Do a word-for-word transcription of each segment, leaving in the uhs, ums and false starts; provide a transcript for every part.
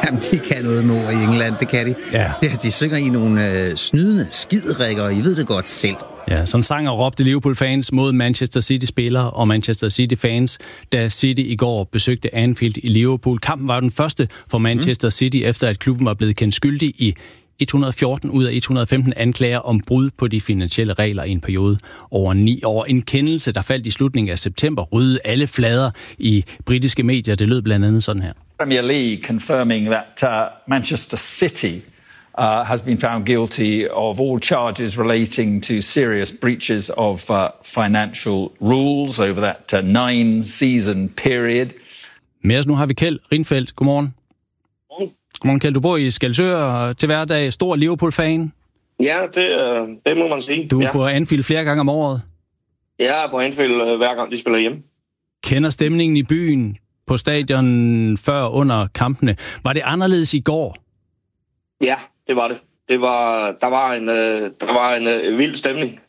Jamen, de kan noget med ord i England, det kan de. Ja. Ja, de synger i nogle øh, snydende skiderikker, og I ved det godt selv. Ja, sådan sang og råbte Liverpool-fans mod Manchester City-spillere og Manchester City-fans, da City i går besøgte Anfield i Liverpool. Kampen var den første for Manchester City, efter at klubben var blevet kendt skyldig i et hundrede og fjorten ud af et hundrede og femten anklager om brud på de finansielle regler i en periode over ni år. En kendelse, der faldt i slutningen af september, ryddede alle flader i britiske medier. Det lød blandt andet sådan her. Premier League confirming that uh, Manchester City uh, has been found guilty of all charges relating to serious breaches of uh, financial rules over that uh, nine-season period. Med os nu har vi Kjeld Rinfeldt. Godmorgen. Godmorgen, Kjeld. Du bor i Skældsør til hverdag. Stor Liverpool-fan. Ja, det, det må man sige. Du er ja. på Anfield flere gange om året. Jeg er på Anfield hver gang, de spiller hjemme. Kender stemningen i byen på stadion før og under kampene. Var det anderledes i går? Ja, det var det. Det var, der var en, der var en vild stemning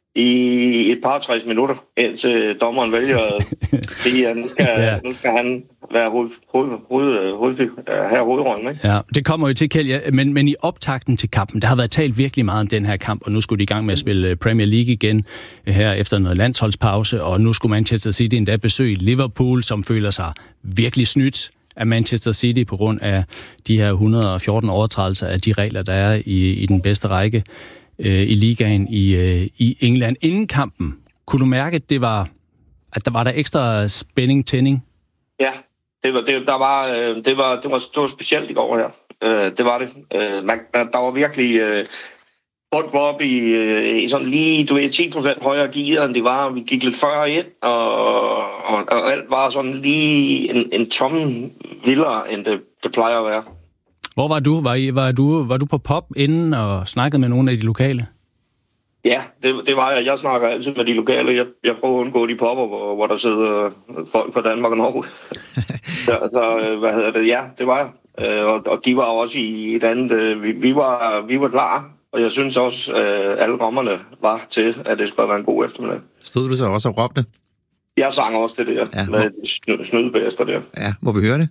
i et par tres minutter, indtil dommeren vælger at sige, at nu skal, ja. nu skal han være hoved, hoved, hoved, hoved, her hovedrollen. Ikke? Ja, det kommer jo til, Kjeld. Ja, men, men i optakten til kampen, der har været talt virkelig meget om den her kamp, og nu skulle de i gang med at spille Premier League igen her efter noget landsholdspause, og nu skulle Manchester City endda besøge Liverpool, som føler sig virkelig snydt af Manchester City på grund af de her et hundrede og fjorten overtrædelser af de regler, der er i, i den bedste række i ligaen i, i England. Inden kampen, kunne du mærke, at, det var, at der var der ekstra spænding, tænding? Ja, det var, det, der var, det, var, det, var, det var specielt i går her. Det var det. Man, der var virkelig folk var oppe i, i sådan lige, du ved, ti procent højere gear, end det var. Vi gik lidt før ind, og, og, og alt var sådan lige en, en tom vildere, end det, det plejer at være. Hvor var du? Var, I, var du? var du på pop inden og snakkede med nogle af de lokale? Ja, det, det var jeg. Jeg snakker altid med de lokale. Jeg, jeg prøver at undgå de popper, hvor, hvor der sidder folk fra Danmark og Norge. så, så, hvad hedder det? Ja, det var jeg. Og, og de var også i et andet. Vi, vi, var, vi var klar, og jeg synes også, at alle rammerne var til, at det skulle være en god eftermiddag. Stod du så også og råbte? Jeg sang også det der, ja, med hvor... snydebæster der. Ja, må vi høre det?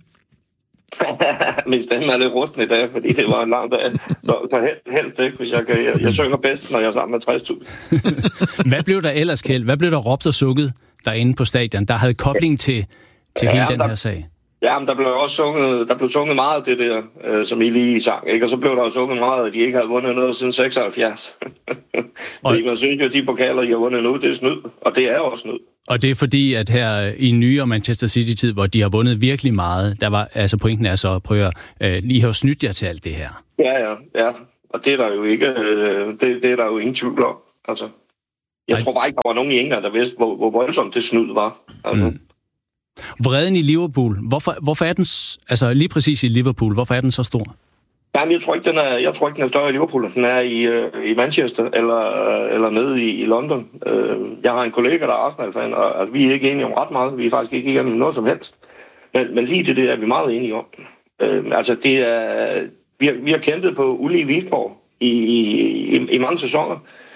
Min stemme er lidt rusten i dag, fordi det var en lang dag. Så, så helst ikke, hvis jeg kan. Jeg, jeg synger bedst, når jeg er sammen med tres tusind. Hvad blev der ellers, Kjeld? Hvad blev der råbt og sukket derinde på stadion, der havde kobling til, til ja, hele den der, her sag? Ja, men der blev også sunget, der blev sunget meget af det der, øh, som I lige sang, ikke? Og så blev der også sunget meget, at de ikke havde vundet noget siden seksoghalvfjerds. Fordi man synes jo, at de pokaler, I har vundet nu, det er snyd. Og det er også snyd. Og det er fordi, at her i nyere Manchester City-tid, hvor de har vundet virkelig meget, der var, altså pointen er så, prøv at øh, I har snydt jer til alt det her. Ja, ja, ja. Og det er der jo ikke, øh, det, det er der jo ingen tvivl om. Altså, jeg Ej. tror bare ikke, der var nogen i England, der vidste, hvor, hvor voldsomt det snyd var. Altså. Mm. Vreden i Liverpool, hvorfor, hvorfor er den, altså lige præcis i Liverpool, hvorfor er den så stor? Jamen, jeg tror ikke, den er, jeg tror ikke, den er større i Liverpool, end den er i, øh, i Manchester eller, eller nede i, i London. Øh, jeg har en kollega, der er Arsenal-fan, og altså, vi er ikke enige om ret meget. Vi er faktisk ikke enige om noget som helst. Men, men lige det, det er vi meget enige om. Øh, altså, det er, vi, har, vi har kæmpet på ulige vilkår i, i, i mange sæsoner.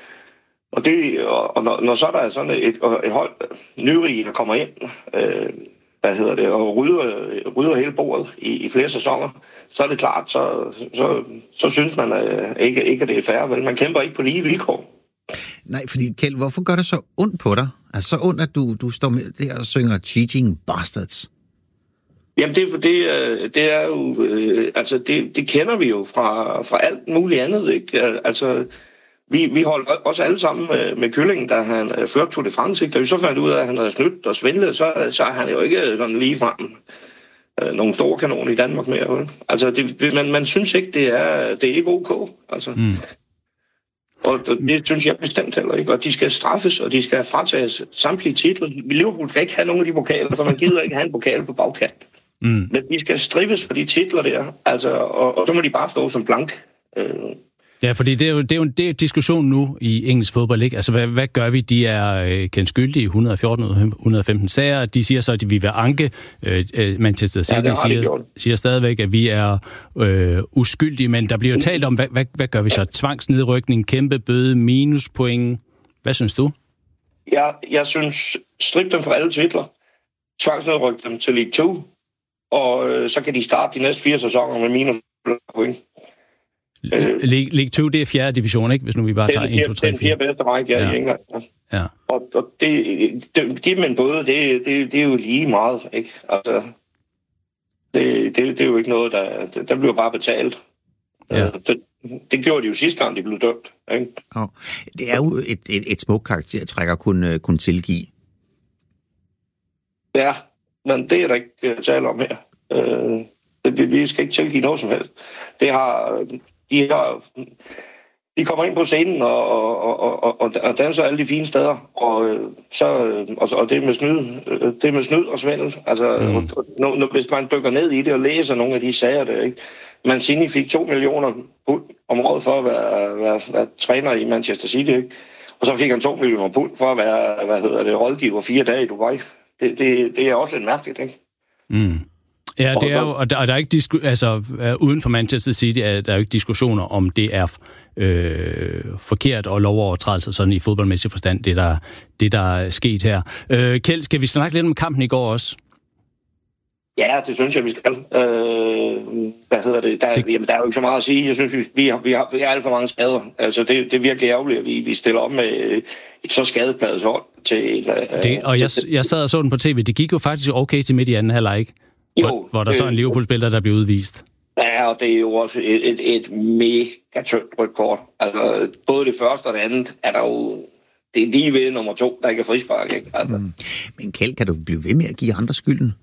Og, det, og når, når så der er sådan et, et hold nyrige, der kommer ind, øh, hvad hedder det, og rydder, rydder hele bordet i, i flere sæsoner, så er det klart, så, så, så synes man øh, ikke, ikke, at det er fair, vel? Man kæmper ikke på lige vilkår. Nej, fordi Kjeld, hvorfor gør det så ondt på dig? Altså så ondt, at du, du står med der og synger Cheating Bastards. Jamen det, det, det er jo, øh, altså det, det kender vi jo fra, fra alt muligt andet, ikke? Altså, vi, vi holdt også alle sammen med, med Kyllingen, da han førte Tour de France, ikke? Da vi så fandt ud af, at han havde snydt og svindlet, så, så er han jo ikke sådan lige frem øh, nogle store kanoner i Danmark mere, vel? Altså, det, man, man synes ikke, det er, det er ikke ok, altså. Mm. Og det synes jeg bestemt heller ikke. Og de skal straffes, og de skal fratages samtlige titler. Liverpool skal ikke have nogen af de pokaler, for man gider ikke have en pokal på bagkant. Mm. Men de skal strippes for de titler der, altså, og, og så må de bare stå som blank. Øh. Ja, fordi det er jo, det er jo det er diskussion nu i engelsk fodbold, ikke? Altså, hvad, hvad gør vi? De er øh, kendt skyldige i et hundrede og fjorten ud af et hundrede og femten sager. De siger så, at vi vil anke. Øh, Manchester City ja, siger, siger stadigvæk, at vi er øh, uskyldige, men der bliver jo talt om, hvad, hvad, hvad gør vi så? Tvangsnedrykning, kæmpe bøde, minuspoint. Hvad synes du? Ja, jeg synes, strip dem for alle titler. Tvangsnedryk dem til League to. og øh, så kan de starte de næste fire sæsoner med minus point. League to, det er fjerde division, ikke? Hvis nu vi bare tager en, to, tre, fire. Den fjerde bedste række, ja, i England. Ja. Og, og det, det, give dem en bøde, det, det, det er jo lige meget, ikke? Altså, det, det, det er jo ikke noget, der, der bliver bare betalt. Ja. Det, det gjorde de jo sidste gang, de blev dømt, ikke? Oh. Det er jo et, et, et smukt karaktertræk at kunne, kunne tilgive. Ja, men det er der ikke tale om her. Øh, vi skal ikke tilgive noget som helst. Det har... De, har, de kommer ind på scenen og, og, og, og, og danser alle de fine steder, og, så, og, og det med snyd, det med snyd og svindel. Altså, mm. når, når, hvis man dykker ned i det og læser nogle af de sager, der, ikke? Mancini fik to millioner pund om året for at være, være, være træner i Manchester City, ikke? Og så fik han to millioner pund for at være, hvad hedder det, rådgiver fire dage i Dubai. Det, det, det er også lidt mærkeligt, ikke? Mm. Ja, det er jo, og der, og der er ikke disku, altså uden for Manchester City er der er jo ikke diskussioner om det er øh, forkert og lovovertrædelser sådan i fodboldmæssig forstand det der det der er sket her. Øh, Kjeld, skal vi snakke lidt om kampen i går også? Ja, det synes jeg vi skal. Øh, hvad hedder det? Der, det... Jamen, der er jo ikke så meget at sige. Jeg synes vi vi har vi har, vi har alt for mange skader. Altså det det er virkelig ærgerligt at vi vi stiller op med et så skadepladet hold til. Øh, det, og jeg jeg sad og så den på tv. Det gik jo faktisk okay til midt i anden halvleg. Jo, hvor, hvor der så er en Liverpool-spiller, der bliver udvist. Ja, og det er jo også et, et, et mega tyndt rødt kort. Altså, både det første og det andet er der jo... Det er lige ved nummer to, der ikke er frispark, ikke? Altså. Mm. Men Kjeld, kan du blive ved med at give andre skylden?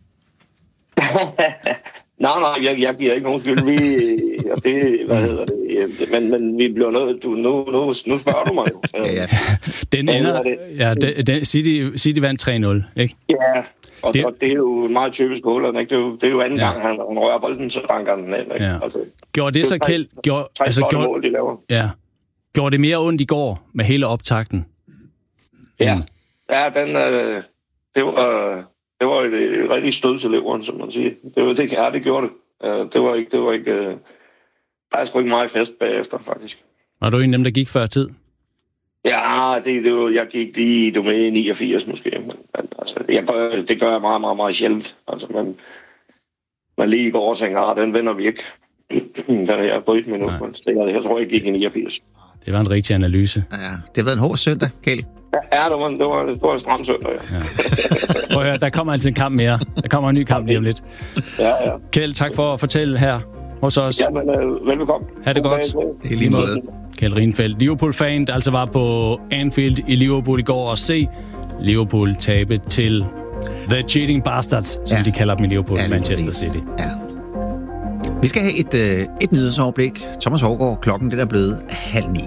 nej, nej, jeg, jeg giver ikke nogen skyld. Vi, og det, hvad hedder det? Men, men vi bliver nødt... Du, nu, nu, nu spørger du mig jo. ja, ja. Den ender... Ja, den, den, City, City vandt tre nul, ikke? Ja, og det, og det er jo meget typisk på Holland, ikke? Det er jo, det er jo anden ja. gang, han, han rører bolden, så banker den ind, ikke? Ja. Altså, gjorde det så, Kjeld... Gjorde, altså, gjorde, mål, de laver. Ja. Gjorde det mere ondt i går med hele optakten? Ja, end... ja den, øh, det var... Det var et, et rigtig stød til leveren, som man siger. Det var det, ja, det gjorde det. Uh, det var ikke, det var ikke, uh, der er sgu ikke meget fest bagefter, faktisk. Var du en af dem, der gik før tid? Ja, det, det var, jeg gik lige, du med niogfirs måske. Men, men altså, jeg gør, det gør jeg meget, meget, meget sjældent. Altså, man, man lige går og tænker, ah, den vender vi ikke. den er her på et minut, men det, jeg tror, jeg gik i niogfirs. Det var en rigtig analyse. Ja, det har været en hård søndag, Kjeld. Ja, det var, det var, det var en stram søndag, ja. ja. Prøv at høre, der kommer altså en kamp mere. Der kommer en ny kamp lige om lidt. Ja, ja. Kjeld, tak for at fortælle her hos os. Ja, men uh, velbekomme. Ha' det godt. Det er lige måde. Kjeld Rinfeldt, Liverpool-fan, der altså var på Anfield i Liverpool i går og se Liverpool tabe til The Cheating Bastards, som ja. de kalder dem i Liverpool, ja, Manchester præcis. City. Ja. Vi skal have et, øh, et nyhedsoverblik. Thomas Hårgaard, klokken det er blevet halv ni.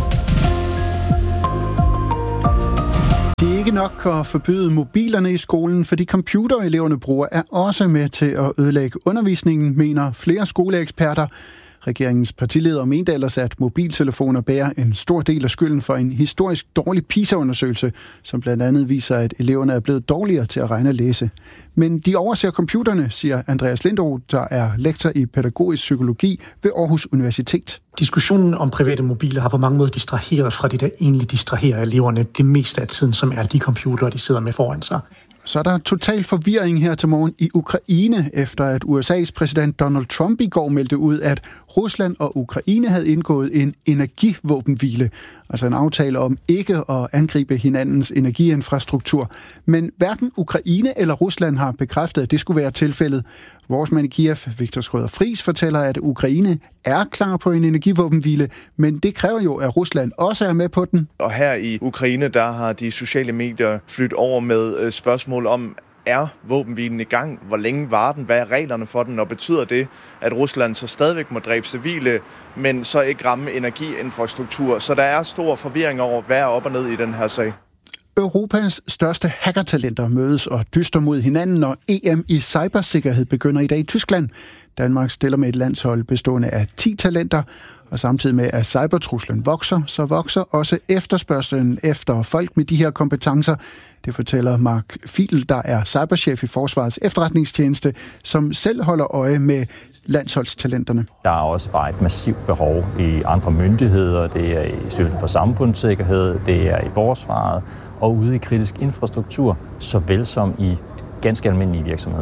Det er ikke nok at forbyde mobilerne i skolen, fordi computereleverne bruger er også med til at ødelægge undervisningen, mener flere skoleeksperter. Regeringens partileder mente ellers, at mobiltelefoner bærer en stor del af skylden for en historisk dårlig PISA-undersøgelse, som blandt andet viser, at eleverne er blevet dårligere til at regne og læse. Men de overser computerne, siger Andreas Linderoth, der er lektor i pædagogisk psykologi ved Aarhus Universitet. Diskussionen om private mobiler har på mange måder distraheret fra det, der egentlig distraherer eleverne det meste af tiden, som er de computere, de sidder med foran sig. Så er der total forvirring her til morgen i Ukraine, efter at U S A's præsident Donald Trump i går meldte ud, at Rusland og Ukraine havde indgået en energivåbenhvile, altså en aftale om ikke at angribe hinandens energiinfrastruktur. Men hverken Ukraine eller Rusland har bekræftet, at det skulle være tilfældet. Vores mand i Kiev, Viktor Skrøder Friis, fortæller, at Ukraine er klar på en energivåbenhvile, men det kræver jo, at Rusland også er med på den. Og her i Ukraine, der har de sociale medier flyttet over med spørgsmål om, er våbenhvilen i gang? Hvor længe var den? Hvad er reglerne for den? Og betyder det, at Rusland så stadigvæk må dræbe civile, men så ikke ramme energiinfrastruktur? Så der er stor forvirring over, hvad er op og ned i den her sag. Europas største hackertalenter mødes og dyster mod hinanden, når E M i cybersikkerhed begynder i dag i Tyskland. Danmark stiller med et landshold bestående af ti talenter, og samtidig med, at cybertruslen vokser, så vokser også efterspørgslen efter folk med de her kompetencer. Det fortæller Mark Fiedel, der er cyberchef i Forsvarets efterretningstjeneste, som selv holder øje med landsholdstalenterne. Der er også bare et massivt behov i andre myndigheder. Det er i Styrelsen for Samfundssikkerhed, det er i Forsvaret og ude i kritisk infrastruktur, såvel som i ganske almindelige virksomheder.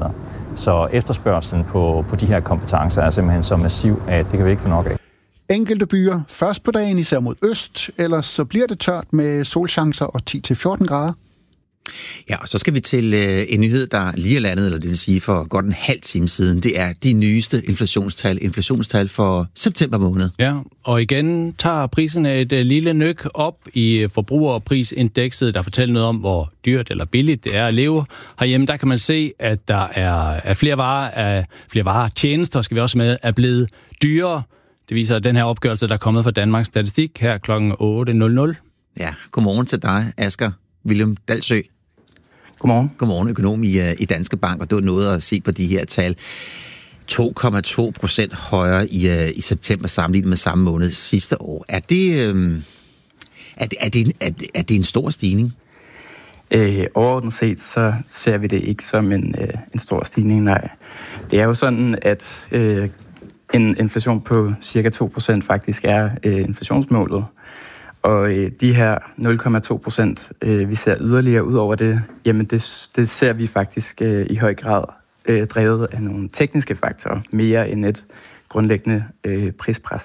Så efterspørgselen på, på de her kompetencer er simpelthen så massiv, at det kan vi ikke få nok af. Enkelte byer først på dagen, især mod øst, ellers så bliver det tørt med solchancer og ti til fjorten grader. Ja, og så skal vi til øh, en nyhed, der lige er landet, eller det vil sige for godt en halv time siden. Det er de nyeste inflationstal, inflationstal for september måned. Ja, og igen tager priserne et uh, lille nøk op i forbrugerprisindekset, der fortæller noget om, hvor dyrt eller billigt det er at leve herhjemme. Der kan man se, at der er, er flere varer, er, flere varer, tjenester skal vi også med, er blevet dyrere. Det viser den her opgørelse, der er kommet fra Danmarks Statistik her klokken otte nul nul. Ja, godmorgen til dig, Asger William Dalsø. Godmorgen. Godmorgen, økonom i, i Danske Bank, og du er noget at se på de her tal. to komma to procent højere i, i september sammenlignet med samme måned sidste år. Er det, øh, er det, er det, en, er det, er det en stor stigning? Øh, overordnet set, så ser vi det ikke som en, øh, en stor stigning, nej. Det er jo sådan, at øh, en inflation på cirka to procent faktisk er øh, inflationsmålet. Og øh, de her nul komma to procent, øh, vi ser yderligere ud over det, jamen det, det ser vi faktisk øh, i høj grad øh, drevet af nogle tekniske faktorer, mere end et grundlæggende øh, prispres.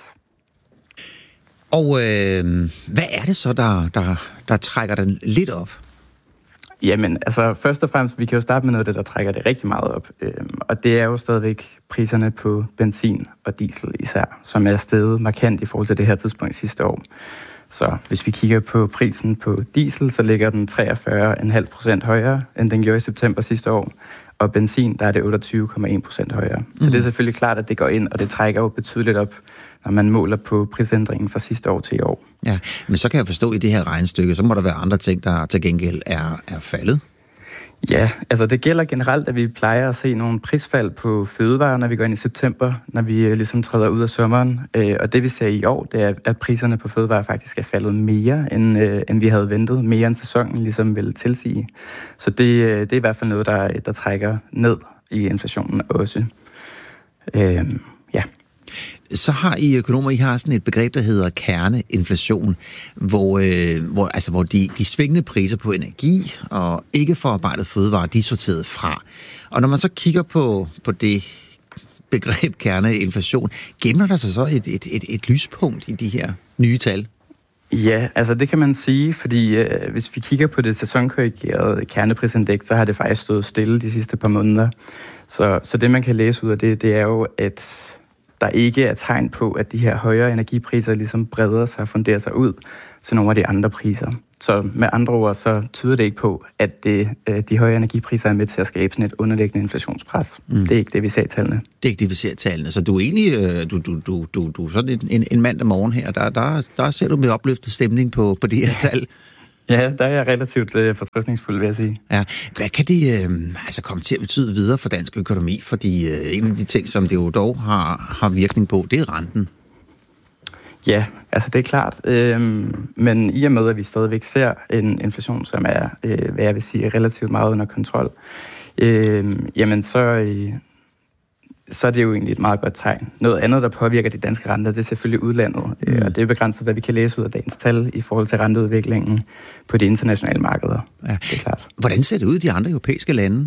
Og øh, hvad er det så, der, der, der trækker den lidt op? Jamen, altså først og fremmest, vi kan jo starte med noget af det, der trækker det rigtig meget op. Øh, og det er jo stadigvæk priserne på benzin og diesel især, som er steget markant i forhold til det her tidspunkt sidste år. Så hvis vi kigger på prisen på diesel, så ligger den treogfyrre komma fem procent højere, end den gjorde i september sidste år. Og benzin, der er det otteogtyve komma en procent højere. Mm. Så det er selvfølgelig klart, at det går ind, og det trækker jo betydeligt op, når man måler på prisændringen fra sidste år til i år. Ja, men så kan jeg forstå, at i det her regnestykke, så må der være andre ting, der til gengæld er, er faldet. Ja, altså det gælder generelt, at vi plejer at se nogle prisfald på fødevarer, når vi går ind i september, når vi ligesom træder ud af sommeren. Og det vi ser i år, det er, at priserne på fødevarer faktisk er faldet mere, end, end vi havde ventet. Mere end sæsonen ligesom ville tilsige. Så det, det er i hvert fald noget, der, der trækker ned i inflationen også. Øhm, ja. Så har I økonomer, I har sådan et begreb, der hedder kerneinflation, hvor, øh, hvor, altså, hvor de, de svingende priser på energi og ikke forarbejdet fødevarer, de er sorteret fra. Og når man så kigger på, på det begreb kerneinflation, gemmer der sig så et, et, et, et lyspunkt i de her nye tal? Ja, altså det kan man sige, fordi øh, hvis vi kigger på det sæsonkorrigerede kerneprisindeks, så har det faktisk stået stille de sidste par måneder. Så, så det, man kan læse ud af det, det er jo, at der ikke er tegn på, at de her højere energipriser ligesom breder sig og funderer sig ud til nogle af de andre priser. Så med andre ord, så tyder det ikke på, at det, de høje energipriser er med til at skabe sådan et underliggende inflationspres. Mm. Det er ikke det, vi ser i tallene. Det er ikke det, vi ser i tallene. Så du er egentlig du, du, du, du, du er sådan en, en mandag morgen her, der, der, der ser du med opløftet stemning på, på de her tal. Ja, der er jeg relativt øh, fortrøstningsfuld, vil jeg sige. Ja. Hvad kan det øh, altså komme til at betyde videre for dansk økonomi? Fordi øh, en af de ting, som det jo dog har, har virkning på, det er renten. Ja, altså det er klart. Øhm, men i og med, at vi stadigvæk ser en inflation, som er, øh, hvad jeg vil sige, relativt meget under kontrol, øh, jamen så... Øh, så er det jo egentlig et meget godt tegn. Noget andet, der påvirker de danske renter, det er selvfølgelig udlandet. Mm. Og det er begrænset, hvad vi kan læse ud af dagens tal i forhold til renteudviklingen på de internationale markeder. Ja. Det er klart. Hvordan ser det ud i de andre europæiske lande?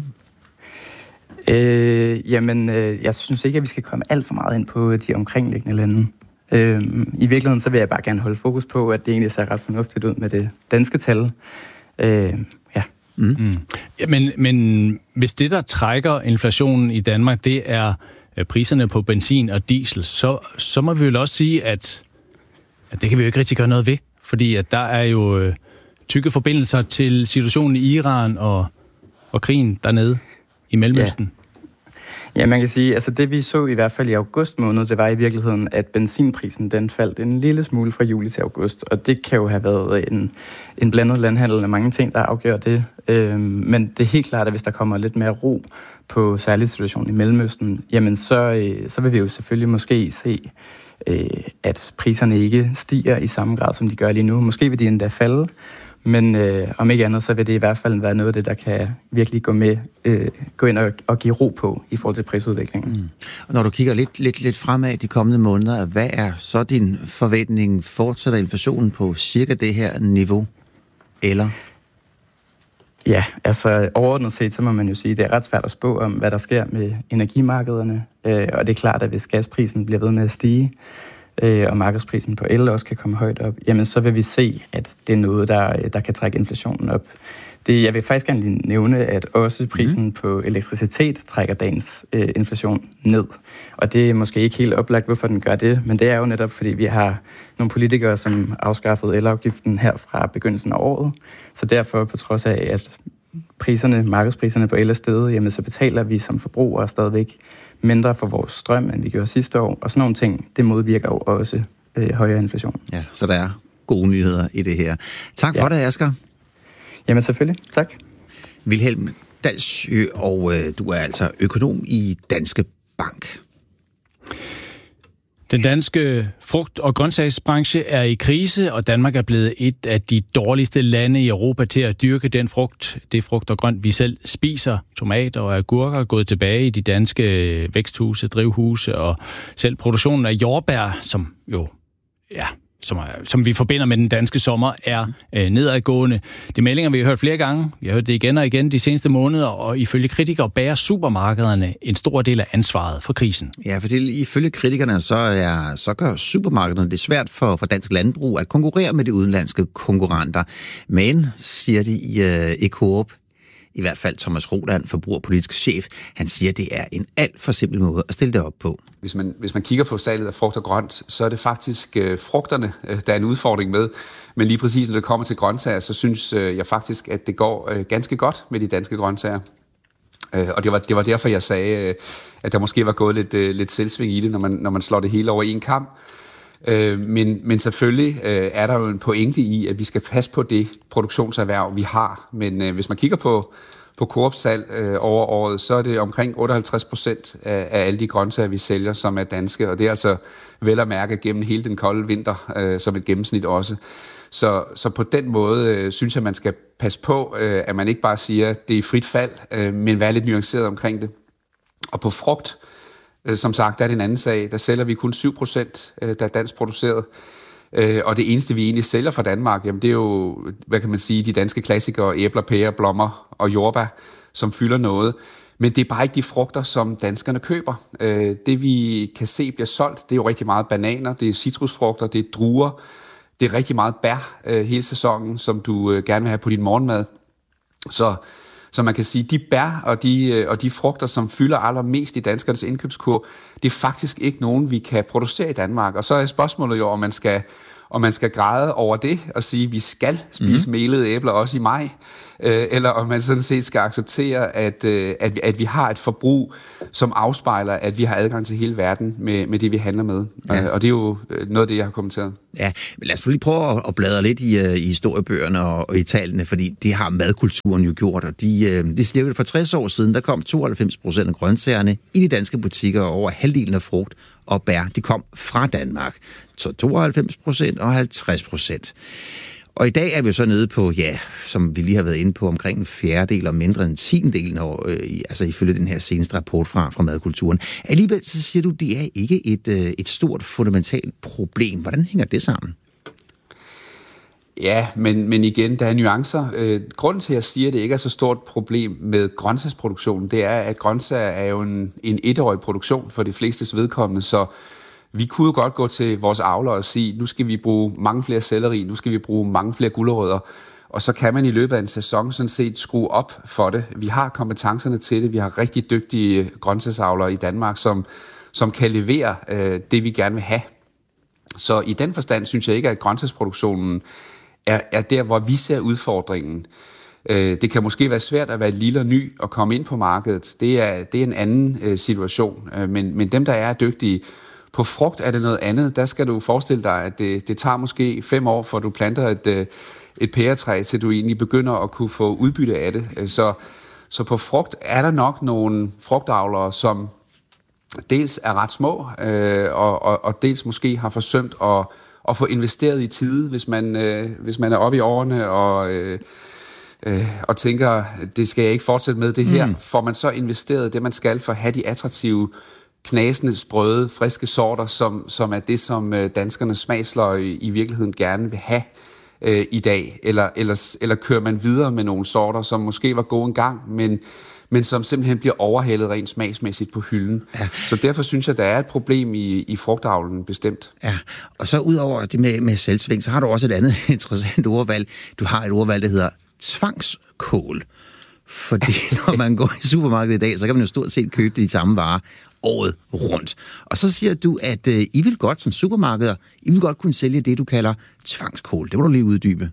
Øh, jamen, øh, jeg synes ikke, at vi skal komme alt for meget ind på de omkringliggende lande. Øh, I virkeligheden, så vil jeg bare gerne holde fokus på, at det egentlig ser ret fornuftigt ud med det danske tal. Øh, ja. Mm. Mm. Ja, men, men hvis det, der trækker inflationen i Danmark, det er priserne på benzin og diesel, så, så må vi vel også sige, at, at det kan vi jo ikke rigtig gøre noget ved, fordi at der er jo øh, tykke forbindelser til situationen i Iran og, og krigen dernede i Mellemøsten. Ja. Ja, man kan sige, altså det vi så i hvert fald i august måned, det var i virkeligheden, at benzinprisen den faldt en lille smule fra juli til august, og det kan jo have været en, en blandet landhandel af mange ting, der afgør det. Øhm, men det er helt klart, at hvis der kommer lidt mere ro på særlig situationen i Mellemøsten, jamen så, øh, så vil vi jo selvfølgelig måske se, øh, at priserne ikke stiger i samme grad, som de gør lige nu. Måske vil de endda falde. Men øh, om ikke andet, så vil det i hvert fald være noget af det, der kan virkelig gå med, øh, gå ind og, og give ro på i forhold til prisudviklingen. Mm. Og når du kigger lidt, lidt, lidt fremad de kommende måneder, hvad er så din forventning? Fortsætter inflationen på cirka det her niveau? Eller? Ja, altså overordnet set, så må man jo sige, at det er ret svært at spå om, hvad der sker med energimarkederne. Øh, og det er klart, at hvis gasprisen bliver ved med at stige, øh, og markedsprisen på el også kan komme højt op, jamen så vil vi se, at det er noget, der, der kan trække inflationen op. Det, jeg vil faktisk gerne lige nævne, at også prisen mm. på elektricitet trækker dagens øh, inflation ned. Og det er måske ikke helt oplagt, hvorfor den gør det, men det er jo netop, fordi vi har nogle politikere, som afskaffede elafgiften her fra begyndelsen af året. Så derfor, på trods af, at priserne, markedspriserne på el er steget, jamen så betaler vi som forbrugere stadigvæk mindre for vores strøm, end vi gjorde sidste år. Og sådan nogle ting, det modvirker jo også øh, højere inflation. Ja, så der er gode nyheder i det her. Tak for ja. det, Asger. Jamen selvfølgelig. Tak. Vilhelm Dalsø, og øh, du er altså økonom i Danske Bank. Den danske frugt- og grøntsagsbranche er i krise, og Danmark er blevet et af de dårligste lande i Europa til at dyrke den frugt, det frugt og grønt, vi selv spiser. Tomater og agurker er gået tilbage i de danske væksthuse, drivhuse, og selv produktionen af jordbær, som jo, ja, som, er, som vi forbinder med den danske sommer, er øh, nedadgående. Det er meldinger, vi har hørt flere gange. Vi har hørt det igen og igen de seneste måneder, og ifølge kritikere bærer supermarkederne en stor del af ansvaret for krisen. Ja, for det, ifølge kritikerne, så, er, så gør supermarkederne det svært for, for dansk landbrug at konkurrere med de udenlandske konkurrenter. Men, siger de i, øh, i Coop, i hvert fald Thomas Roland, forbrugerpolitisk chef, han siger, at det er en alt for simpel måde at stille det op på. Hvis man, hvis man kigger på salget af frugt og grønt, så er det faktisk øh, frugterne, øh, der er en udfordring med. Men lige præcis når det kommer til grøntsager, så synes øh, jeg faktisk, at det går øh, ganske godt med de danske grøntsager. Øh, og det var, det var derfor, jeg sagde, øh, at der måske var gået lidt, øh, lidt selvsving i det, når man, når man slår det hele over en kam. Øh, men, men selvfølgelig øh, er der jo en pointe i, at vi skal passe på det produktionserhverv, vi har. Men øh, hvis man kigger på, på Coops salg øh, over året, så er det omkring otteoghalvtreds procent af, af alle de grøntsager, vi sælger, som er danske. Og det er altså vel at mærke gennem hele den kolde vinter, øh, som et gennemsnit også. Så, så på den måde øh, synes jeg, man skal passe på, øh, at man ikke bare siger, at det er i frit fald, øh, men være lidt nuanceret omkring det. Og på frugt, som sagt, der er det en anden sag. Der sælger vi kun syv procent, der er dansk produceret. Og det eneste, vi egentlig sælger fra Danmark, jamen det er jo, hvad kan man sige, de danske klassikere, æbler, pærer, blommer og jordbær, som fylder noget. Men det er bare ikke de frugter, som danskerne køber. Det, vi kan se bliver solgt, det er jo rigtig meget bananer, det er citrusfrugter, det er druer, det er rigtig meget bær hele sæsonen, som du gerne vil have på din morgenmad. Så Så man kan sige, de bær og de, og de frugter, som fylder allermest i danskernes indkøbskur, det er faktisk ikke nogen, vi kan producere i Danmark. Og så er spørgsmålet jo, om man skal, om man skal græde over det og sige, at vi skal spise mm-hmm. melede æbler også i maj, øh, eller om man sådan set skal acceptere, at, øh, at, vi, at vi har et forbrug, som afspejler, at vi har adgang til hele verden med, med det, vi handler med. Ja. Og det er jo noget af det, jeg har kommenteret. Ja, men lad os lige prøve at bladre lidt i, i historiebøgerne og, og i tallene, fordi det har madkulturen jo gjort, og de, de siger, at for tres år siden, der kom tooghalvfems procent af grøntsagerne i de danske butikker, og over halvdelen af frugt og bær, de kom fra Danmark. Så tooghalvfems procent og halvtreds procent. Og i dag er vi så nede på, ja, som vi lige har været inde på, omkring en fjerdedel og mindre end en tiendedel, når, øh, altså ifølge den her seneste rapport fra, fra madkulturen. Alligevel så siger du, det er ikke et, øh, et stort fundamentalt problem. Hvordan hænger det sammen? Ja, men, men igen, der er nuancer. Øh, grunden til, at jeg siger, at det ikke er så stort problem med grøntsagsproduktionen, det er, at grøntsager er jo en, en etårig produktion for de flestes vedkommende, så vi kunne jo godt gå til vores avler og sige, nu skal vi bruge mange flere selleri, nu skal vi bruge mange flere gulerødder, og så kan man i løbet af en sæson sådan set skrue op for det. Vi har kompetencerne til det, vi har rigtig dygtige grøntsagsavlere i Danmark, som, som kan levere øh, det, vi gerne vil have. Så i den forstand synes jeg ikke, at grøntsagsproduktionen er, er der, hvor vi ser udfordringen. Øh, det kan måske være svært at være lille og ny og komme ind på markedet. Det er, det er en anden øh, situation, øh, men, men dem, der er dygtige, på frugt er det noget andet. Der skal du forestille dig, at det, det tager måske fem år, for du planter et, et pæretræ, til du egentlig begynder at kunne få udbytte af det. Så, så på frugt er der nok nogle frugtavlere, som dels er ret små, øh, og, og, og dels måske har forsømt at, at få investeret i tide, hvis man, øh, hvis man er oppe i årene og, øh, øh, og tænker, det skal jeg ikke fortsætte med det her. Mm. Får man så investeret det, man skal for at have de attraktive knasende, sprøde, friske sorter, som, som er det, som danskerne smagsløg i virkeligheden gerne vil have. øh, i dag, eller, eller, eller kører man videre med nogle sorter, som måske var gode engang, men men som simpelthen bliver overhældet rent smagsmæssigt på hylden. Ja. Så derfor synes jeg, der er et problem i, i frugtavlen bestemt. Ja, og så ud over det med, med selvsving, så har du også et andet interessant ordvalg. Du har et ordvalg, der hedder tvangskål. Fordi når man går i supermarkedet i dag, så kan man jo stort set købe de samme varer året rundt. Og så siger du, at øh, I vil godt som supermarkeder, I vil godt kunne sælge det, du kalder tvangskål. Det må du lige uddybe.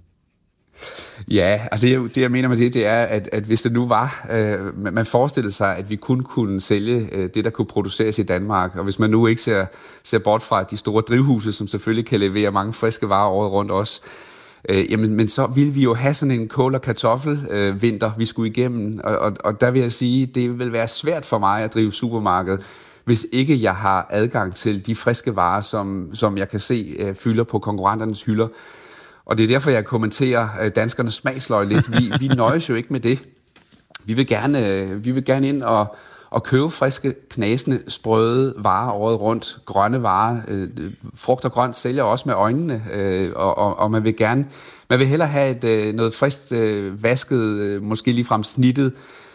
Ja, altså det, det jeg mener med det, det er, at, at hvis det nu var, øh, man forestillede sig, at vi kun kunne sælge øh, det, der kunne produceres i Danmark, og hvis man nu ikke ser, ser bort fra de store drivhuse, som selvfølgelig kan levere mange friske varer året rundt også, øh, jamen, men så ville vi jo have sådan en kål- og kartoffelvinter, øh, vinter, vi skulle igennem, og, og, og der vil jeg sige, det vil være svært for mig at drive supermarked, hvis ikke jeg har adgang til de friske varer, som, som jeg kan se øh, fylder på konkurrenternes hylder. Og det er derfor, jeg kommenterer danskernes smagsløg lidt. Vi, vi nøjes jo ikke med det. Vi vil gerne, vi vil gerne ind og, og købe friske, knasende, sprøde varer året rundt. Grønne varer. Frugt og grønt sælger også med øjnene. Og, og, og man vil gerne, man vil hellere have et, noget friskt vasket, måske ligefrem snittet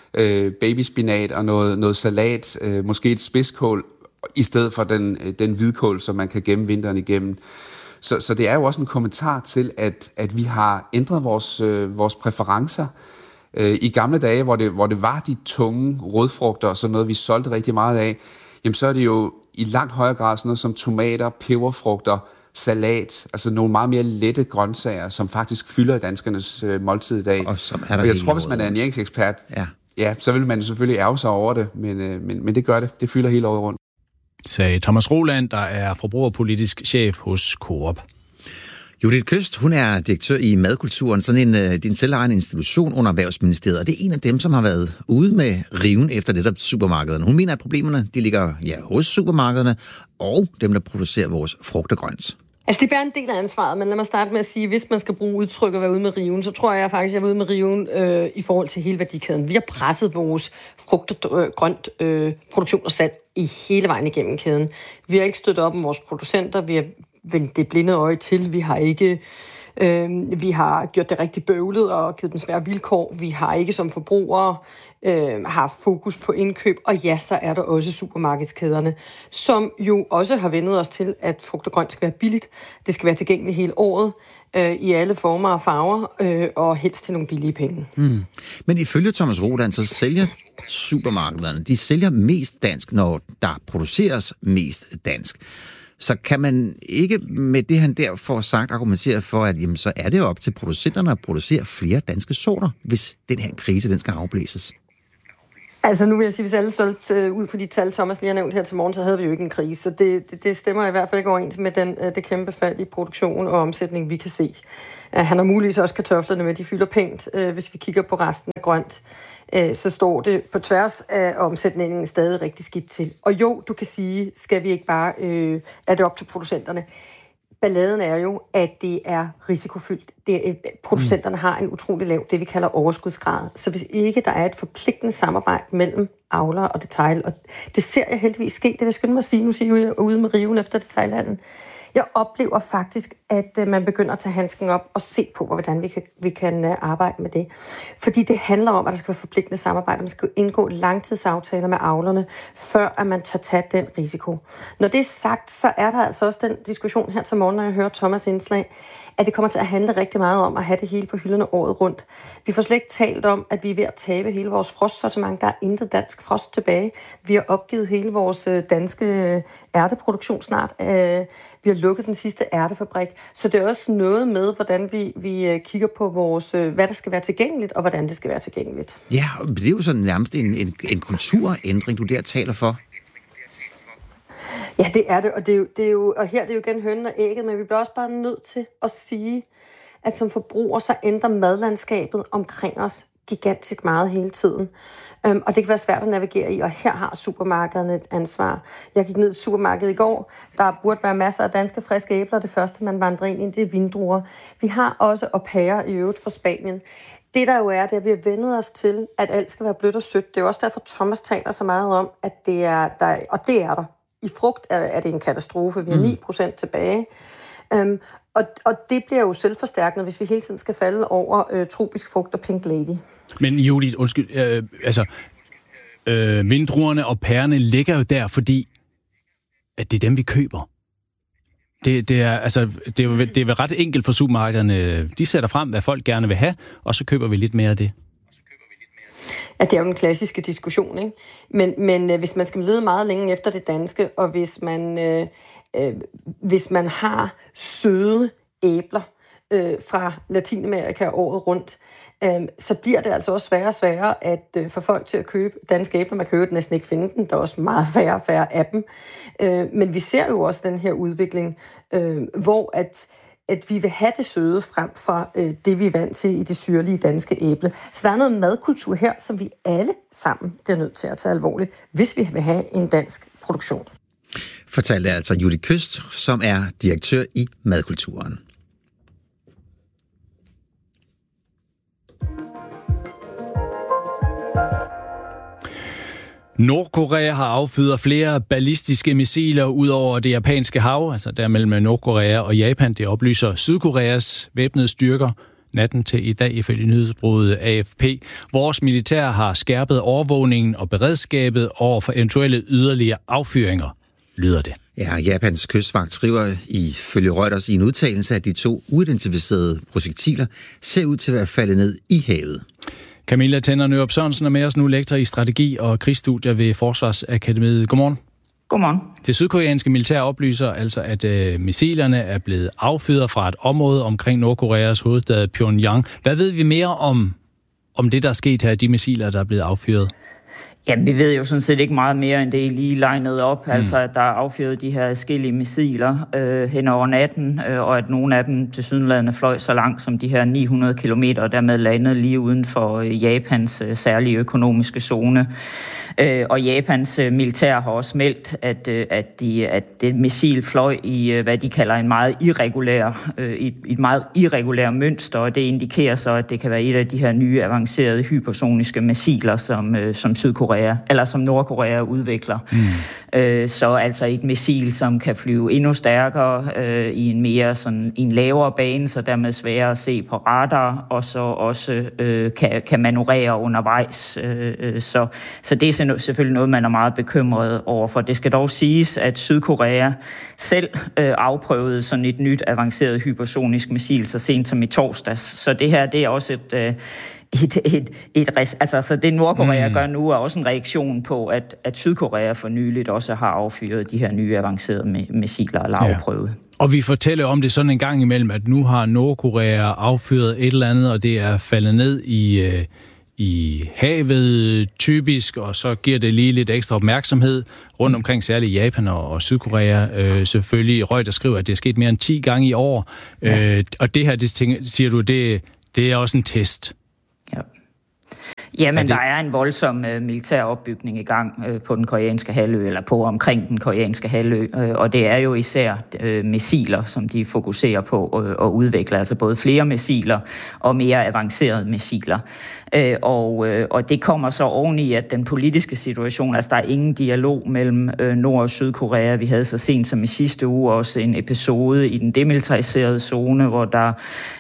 babyspinat og noget, noget salat, måske et spidskål, i stedet for den, den hvidkål, som man kan gemme vinteren igennem. Så, så det er jo også en kommentar til, at, at vi har ændret vores, øh, vores præferencer. Øh, I gamle dage, hvor det, hvor det var de tunge rødfrugter og sådan noget, vi solgte rigtig meget af, jamen så er det jo i langt højere grad sådan noget som tomater, peberfrugter, salat, altså nogle meget mere lette grøntsager, som faktisk fylder danskernes øh, måltid i dag. Og, som er der og jeg tror, hvis man er en ekspert, ja. ja, så vil man selvfølgelig ærge sig over det, men, øh, men, men det gør det. Det fylder hele året rundt. Sagde Thomas Roland, der er forbrugerpolitisk chef hos Coop. Judith Køst, hun er direktør i Madkulturen, sådan en, en selvejende institution under Erhvervsministeriet, og det er en af dem, som har været ude med riven efter netop supermarkederne. Hun mener, at problemerne de ligger ja, hos supermarkederne og dem, der producerer vores frugt og grønt. Altså, det er bare en del af ansvaret, men lad mig starte med at sige, hvis man skal bruge udtryk og være ude med riven, så tror jeg faktisk, at jeg er ude med riven øh, i forhold til hele værdikæden. Vi har presset vores frugt og øh, grønt øh, produktion og salg i hele vejen igennem kæden. Vi har ikke støttet op om vores producenter, vi har vendt det blinde øje til, vi har ikke... Øh, vi har gjort det rigtig bøvlet og givet dem svære vilkår. Vi har ikke som forbrugere øh, haft fokus på indkøb. Og ja, så er der også supermarkedskæderne, som jo også har vendet os til, at frugt og grønt skal være billigt. Det skal være tilgængeligt hele året øh, i alle former og farver, øh, og helst til nogle billige penge. Mm. Men ifølge Thomas Roland, så sælger supermarkederne, de sælger mest dansk, når der produceres mest dansk. Så kan man ikke med det, han der får sagt, argumentere for, at jamen, så er det jo op til producenterne at producere flere danske sorter, hvis den her krise, den skal afblæses? Altså nu vil jeg sige, hvis alle solgte øh, ud for de tal, Thomas lige har nævnt her til morgen, så havde vi jo ikke en krise. Så det, det, det stemmer i hvert fald ikke overens med den, øh, det kæmpe fald i produktion og omsætning, vi kan se. Uh, han har muligvis også kartoflerne med, de fylder pænt. Uh, hvis vi kigger på resten af grønt, uh, så står det på tværs af omsætningen stadig rigtig skidt til. Og jo, du kan sige, skal vi ikke bare, uh, er det op til producenterne? Balladen er jo, at det er risikofyldt. Det er, producenterne har en utrolig lav, det vi kalder overskudsgrad. Så hvis ikke der er et forpligtende samarbejde mellem avler og detail, og det ser jeg heldigvis ske, det vil jeg skynde mig at sige, nu siger jeg ude med riven efter detailhandlen. Jeg oplever faktisk, at man begynder at tage handsken op og se på, hvordan vi kan, vi kan arbejde med det. Fordi det handler om, at der skal være forpligtende samarbejde. Man skal indgå langtidsaftaler med avlerne, før at man tager tage den risiko. Når det er sagt, så er der altså også den diskussion her til morgen, når jeg hører Thomas' indslag, at det kommer til at handle rigtig meget om at have det hele på hylderne året rundt. Vi får slet ikke talt om, at vi er ved at tabe hele vores frostsortiment. Der er intet dansk frost tilbage. Vi har opgivet hele vores danske ærteproduktion snart. Vi har lukket den sidste ærtefabrik. Så det er også noget med, hvordan vi, vi kigger på vores, hvad der skal være tilgængeligt, og hvordan det skal være tilgængeligt. Ja, det er jo sådan nærmest en, en, en kulturændring, du der taler for. Ja, det er det, og, det er jo, det er jo, og her er det jo igen hønnen og ægget, men vi bliver også bare nødt til at sige, at som forbruger, så ændrer madlandskabet omkring os gigantisk meget hele tiden. Um, og det kan være svært at navigere i, og her har supermarkederne et ansvar. Jeg gik ned i supermarkedet i går. Der burde være masser af danske friske æbler. Det første, man vandrer ind i, det er vindruer. Vi har også au pairer i øvrigt fra Spanien. Det der jo er, det er, at vi har vendet os til, at alt skal være blødt og sødt. Det er jo også derfor, Thomas taler så meget om, at det er der, og det er der. I frugt er, er det en katastrofe. Vi har ni procent tilbage. Um, og, og det bliver jo selvforstærkende, hvis vi hele tiden skal falde over øh, tropisk frugt og Pink Lady. Men Judith, undskyld, øh, altså, øh, vindruerne og pærerne ligger jo der, fordi at det er dem, vi køber. Det, det, er, altså, det, er jo, det er vel ret enkelt for supermarkederne. De sætter frem, hvad folk gerne vil have, og så køber vi lidt mere af det. Ja, det er jo den klassiske diskussion, ikke? Men, men øh, hvis man skal lede meget længe efter det danske, og hvis man, øh, øh, hvis man har søde æbler øh, fra Latinamerika året rundt, øh, så bliver det altså også sværere og sværere at øh, få folk til at købe danske æbler. Man kan jo næsten ikke finde dem. Der er også meget færre og færre af dem. Øh, men vi ser jo også den her udvikling, øh, hvor at at vi vil have det søde frem fra øh, det, vi er vant til i det syrlige danske æble. Så der er noget madkultur her, som vi alle sammen er nødt til at tage alvorligt, hvis vi vil have en dansk produktion. Fortalte altså Judith Køst, som er direktør i Madkulturen. Nordkorea har affyret flere ballistiske missiler ud over det japanske hav, altså der mellem Nordkorea og Japan. Det oplyser Sydkoreas væbnede styrker natten til i dag ifølge nyhedsbureauet A F P. Vores militær har skærpet overvågningen og beredskabet over for eventuelle yderligere affyringer, lyder det. Ja, Japans kystvagt skriver ifølge Reuters i en udtalelse, at de to uidentificerede projektiler ser ud til at være faldet ned i havet. Camilla Tenner Nørup Sørensen er med os nu, lektor i strategi og krigsstudier ved Forsvarsakademiet. Godmorgen. Godmorgen. Det sydkoreanske militær oplyser altså, at øh, missilerne er blevet affyret fra et område omkring Nordkoreas hovedstad Pyongyang. Hvad ved vi mere om, om det, der er sket her, de missiler, der er blevet affyret? Jamen, vi ved jo sådan set ikke meget mere, end det er lige legnet op. Mm. Altså, at der er affyret de her forskellige missiler øh, hen over natten, øh, og at nogle af dem tilsyneladende fløj så langt som de her ni hundrede kilometer, og dermed landede lige uden for øh, Japans øh, særlige økonomiske zone. Øh, og Japans øh, militær har også meldt, at, øh, at, de, at det missil fløj i, øh, hvad de kalder en meget irregulær, øh, et, et meget irregulær mønster, og det indikerer så, at det kan være et af de her nye avancerede hypersoniske missiler, som, øh, som Sydkorea, eller som Nordkorea udvikler. Mm. Øh, så altså et missil, som kan flyve endnu stærkere øh, i en mere sådan, i en lavere bane, så dermed sværere at se på radar, og så også øh, kan, kan manøvrere undervejs. Øh, så, så det er selvfølgelig noget, man er meget bekymret overfor. Det skal dog siges, at Sydkorea selv øh, afprøvede sådan et nyt avanceret hypersonisk missil så sent som i torsdags. Så det her, det er også et øh, Et, et, et, altså, så det Nordkorea mm. gør nu er også en reaktion på, at, at Sydkorea for nyligt også har affyret de her nye avancerede missiler eller afprøvet. Ja. Og vi fortæller om det sådan en gang imellem, at nu har Nordkorea affyret et eller andet, og det er faldet ned i, øh, i havet typisk, og så giver det lige lidt ekstra opmærksomhed rundt omkring, særligt Japan og, og Sydkorea. Øh, selvfølgelig Reuters skriver, at det er sket mere end ti gange i år, ja. øh, og det her, det tænker, siger du, det, det er også en test. Ja. Jamen, er det... der er en voldsom øh, militær opbygning i gang øh, på den koreanske halvø, eller på omkring den koreanske halvø, øh, og det er jo især øh, missiler, som de fokuserer på øh, at udvikle, altså både flere missiler og mere avancerede missiler. Øh, og, øh, og det kommer så oveni, at den politiske situation, altså der er ingen dialog mellem øh, Nord- og Sydkorea. Vi havde så sent som i sidste uge også en episode i den demilitariserede zone, hvor der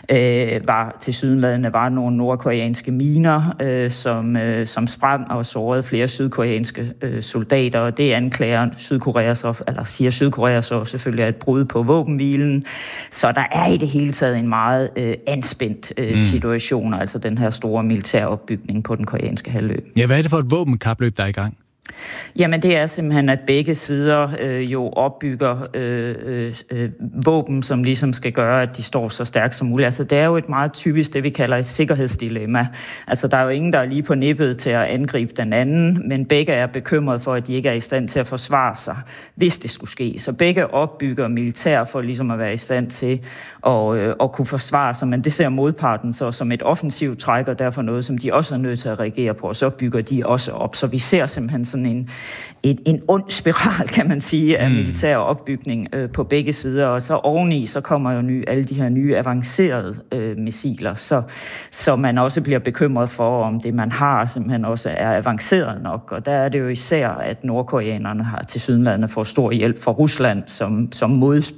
øh, var tilsyneladende var nogle nordkoreanske miner, øh, som, øh, som sprang og sårede flere sydkoreanske øh, soldater, og det anklager Sydkorea så, eller siger Sydkorea så selvfølgelig er et brud på våbenhvilen. Så der er i det hele taget en meget øh, anspændt øh, mm. situation, altså den her store militære opbygning på den koreanske halvø. Ja, hvad er det for et våbenkapløb, der er i gang? Jamen, det er simpelthen, at begge sider øh, jo opbygger øh, øh, våben, som ligesom skal gøre, at de står så stærkt som muligt. Altså, det er jo et meget typisk, det vi kalder et sikkerhedsdilemma. Altså, der er jo ingen, der er lige på nippet til at angribe den anden, men begge er bekymret for, at de ikke er i stand til at forsvare sig, hvis det skulle ske. Så begge opbygger militær for ligesom at være i stand til at, øh, at kunne forsvare sig, men det ser modparten så som et offensivt træk, og derfor noget, som de også er nødt til at reagere på, og så bygger de også op. Så vi ser simpelthen sådan sådan en, en, en ond spiral, kan man sige, af militær opbygning øh, på begge sider. Og så oveni, så kommer jo ny, alle de her nye avancerede øh, missiler, så, så man også bliver bekymret for, om det, man har, simpelthen også er avanceret nok. Og der er det jo især, at nordkoreanerne har tilsyneladende fået stor hjælp fra Rusland som, som mod,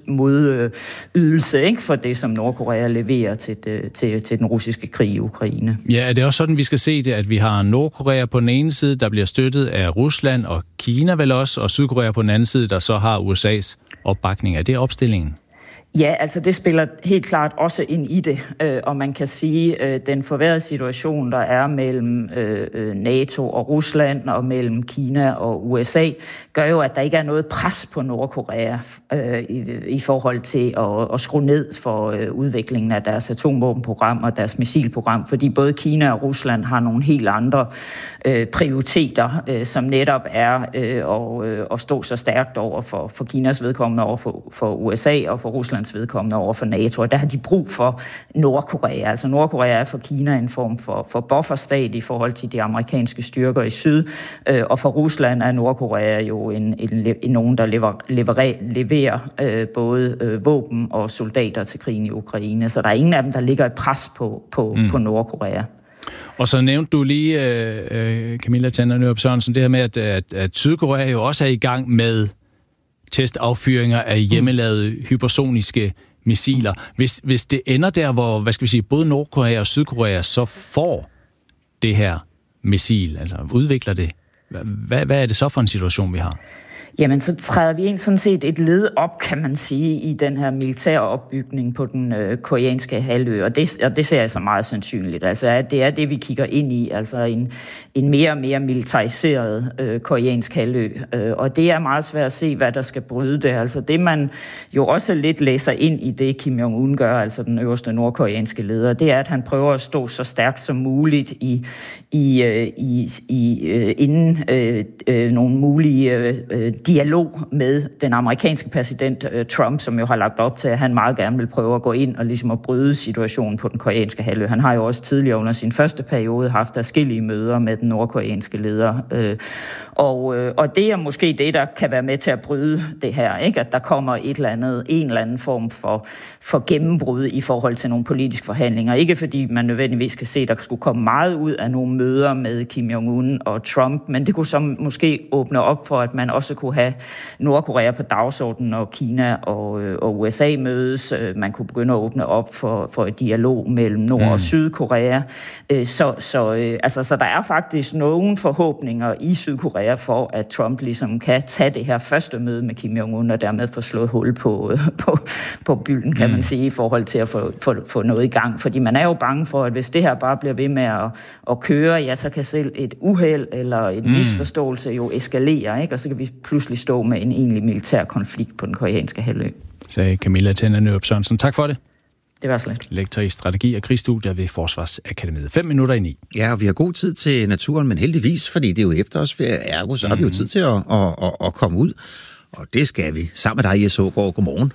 modydelse, ikke, for det, som Nordkorea leverer til, det, til, til den russiske krig i Ukraine. Ja, er det også sådan, vi skal se det, at vi har Nordkorea på den ene side, der bliver støttet af Rusland og Kina vel også, og Sydkorea på den anden side, der så har U S A's opbakning. Er det opstillingen? Ja, altså det spiller helt klart også ind i det, øh, og man kan sige, at øh, den forværrede situation, der er mellem øh, NATO og Rusland og mellem Kina og U S A, gør jo, at der ikke er noget pres på Nordkorea øh, i, i forhold til at, at skrue ned for øh, udviklingen af deres atomvåbenprogram og deres missilprogram, fordi både Kina og Rusland har nogle helt andre øh, prioriteter, øh, som netop er øh, og, øh, at stå så stærkt over for, for Kinas vedkommende, over for, for U S A og for Rusland vedkommende over for NATO, og der har de brug for Nordkorea. Altså Nordkorea er for Kina en form for, for bufferstat i forhold til de amerikanske styrker i syd, øh, og for Rusland er Nordkorea jo en, en, en nogen, der lever, leverer, leverer øh, både øh, våben og soldater til krigen i Ukraine, så der er ingen af dem, der ligger et pres på, på, mm. på Nordkorea. Og så nævnte du lige, øh, Camilla Tender Nørup Sørensen, det her med, at, at, at Sydkorea jo også er i gang med testaffyringer af hjemmelavede hypersoniske missiler. Hvis, hvis det ender der, hvor, hvad skal vi sige, både Nordkorea og Sydkorea så får det her missil, altså udvikler det, hvad, hvad er det så for en situation, vi har? Jamen, så træder vi ind sådan set et led op, kan man sige, i den her militære opbygning på den øh, koreanske halvø, og det, og det ser jeg så meget sandsynligt. Altså, at det er det, vi kigger ind i, altså en, en mere og mere militariseret øh, koreansk halvø, øh, og det er meget svært at se, hvad der skal bryde det. Altså, det man jo også lidt læser ind i det, Kim Jong-un gør, altså den øverste nordkoreanske leder, det er, at han prøver at stå så stærkt som muligt i, i, øh, i, i øh, inden øh, øh, nogle mulige øh, dialog med den amerikanske præsident uh, Trump, som jo har lagt op til, at han meget gerne vil prøve at gå ind og ligesom at bryde situationen på den koreanske halvø. Han har jo også tidligere under sin første periode haft adskillige møder med den nordkoreanske leder. Uh, og, uh, og det er måske det, der kan være med til at bryde det her, ikke? At der kommer et eller andet, en eller anden form for, for gennembrud i forhold til nogle politiske forhandlinger. Ikke fordi man nødvendigvis kan se, at der skulle komme meget ud af nogle møder med Kim Jong-un og Trump, men det kunne så måske åbne op for, at man også kunne have Nordkorea på dagsordenen, når Kina og, og U S A mødes. Man kunne begynde at åbne op for, for et dialog mellem Nord- og Sydkorea. Så, så, altså, så der er faktisk nogle forhåbninger i Sydkorea for, at Trump ligesom kan tage det her første møde med Kim Jong-un og dermed få slået hul på, på, på bylden, kan man sige, i forhold til at få, få, få noget i gang. Fordi man er jo bange for, at hvis det her bare bliver ved med at, at køre, ja, så kan selv et uheld eller en mm. misforståelse jo eskalere, ikke? Og så kan vi pludselig stå med en egentlig militær konflikt på den koreanske halvø. Sagde Camilla Tender Nørup Sørensen. Tak for det. Det var slet. Lektor i strategi og krigsstudier ved Forsvarsakademiet. Fem minutter i ni. Ja, og vi har god tid til naturen, men heldigvis, fordi det er jo efterårsferie, ergo, så har vi jo tid til at, at, at, at komme ud. Og det skal vi. Sammen med dig, Jes Hågaard. Godmorgen.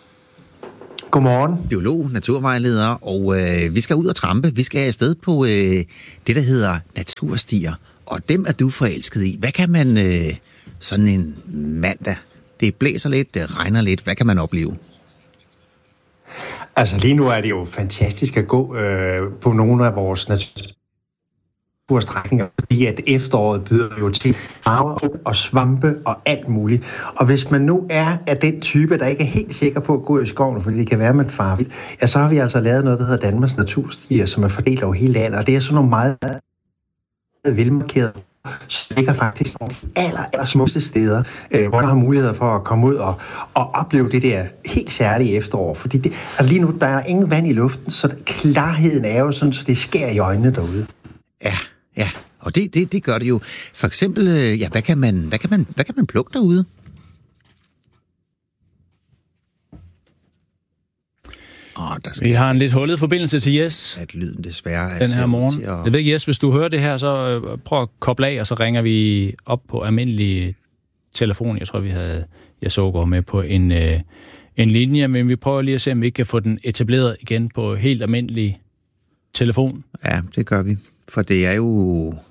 Godmorgen. Biolog, naturvejleder, og øh, vi skal ud og trampe. Vi skal afsted på øh, det, der hedder naturstier. Og dem er du forelsket i. Hvad kan man øh, sådan en mandag? Det blæser lidt, det regner lidt. Hvad kan man opleve? Altså lige nu er det jo fantastisk at gå øh, på nogle af vores naturstrækninger, fordi at efteråret byder jo til farver og svampe og alt muligt. Og hvis man nu er af den type, der ikke er helt sikker på at gå i skoven, fordi det kan være, man farer vildt, ja, så har vi altså lavet noget, der hedder Danmarks Naturstier, som er fordelt over hele landet. Og det er sådan nogle meget velmarkerede, så ligger faktisk nogle aller, aller smukkeste steder, øh, hvor der har muligheder for at komme ud og, og opleve det der helt særlige efterår. Fordi det, altså lige nu, der er ingen vand i luften, så klarheden er jo sådan, så det skærer i øjnene derude. Ja, ja. Og det, det, det gør det jo. For eksempel, ja, hvad kan man, hvad kan man, hvad kan man plukke derude? Oh, vi har en lidt hullet forbindelse til Jes. At lyden desværre er den her morgen. At... Jeg ved ikke, Jes, hvis du hører det her, så prøv at koble af, og så ringer vi op på almindelig telefon. Jeg tror, vi havde Jes Hågaard med på en, øh, en linje, men vi prøver lige at se, om vi ikke kan få den etableret igen på helt almindelig telefon. Ja, det gør vi. For det er jo